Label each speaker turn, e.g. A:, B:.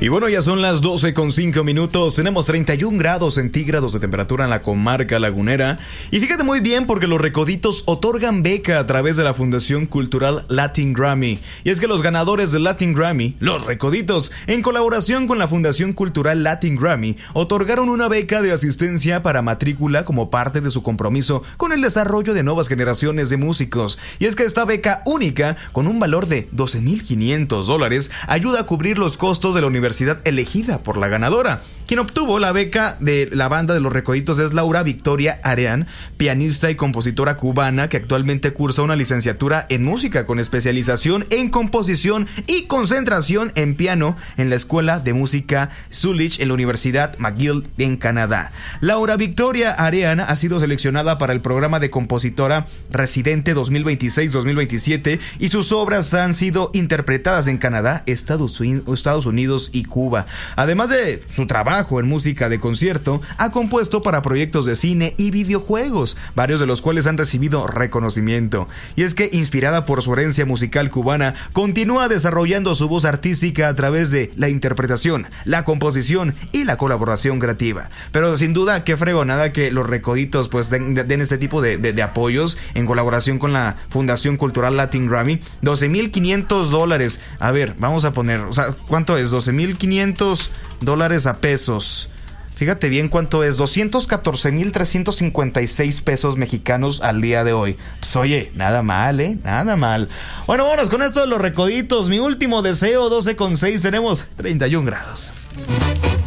A: Y bueno, ya son las 12:05. Tenemos 31 grados centígrados de temperatura en la comarca lagunera. Y fíjate muy bien porque los Recoditos otorgan beca a través de la Fundación Cultural Latin Grammy. Y es que los ganadores del Latin Grammy, los Recoditos, en colaboración con la Fundación Cultural Latin Grammy, otorgaron una beca de asistencia para matrícula como parte de su compromiso con el desarrollo de nuevas generaciones de músicos. Y es que esta beca única, con un valor de $12,500, ayuda a cubrir los costos de la universidad elegida por la ganadora. Quien obtuvo la beca de la banda de los Recoditos es Laura Victoria Areán, pianista y compositora cubana que actualmente cursa una licenciatura en música con especialización en composición y concentración en piano en la Escuela de Música Zulich en la Universidad McGill en Canadá. Laura Victoria Areán ha sido seleccionada para el programa de compositora residente 2026-2027 y sus obras han sido interpretadas en Canadá, Estados Unidos y Cuba. Además de su trabajo en música de concierto, ha compuesto para proyectos de cine y videojuegos, varios de los cuales han recibido reconocimiento. Y es que, inspirada por su herencia musical cubana, continúa desarrollando su voz artística a través de la interpretación, la composición y la colaboración creativa. Pero sin duda, qué fregonada que los Recoditos pues den este tipo de apoyos en colaboración con la Fundación Cultural Latin Grammy. $12,500. A ver, vamos a poner, o sea, ¿cuánto es? $12,500 a pesos. Fíjate bien cuánto es, 214,356 pesos mexicanos al día de hoy. Pues oye, nada mal, nada mal. Bueno, vámonos con esto de los Recoditos. Mi último deseo, 12:06, tenemos 31 grados.